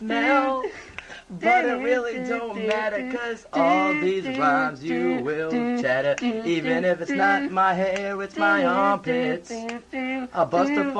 smell. But it really don't matter, 'cause all these rhymes you will chatter. Even if it's not my hair, it's my armpits. I'll bust up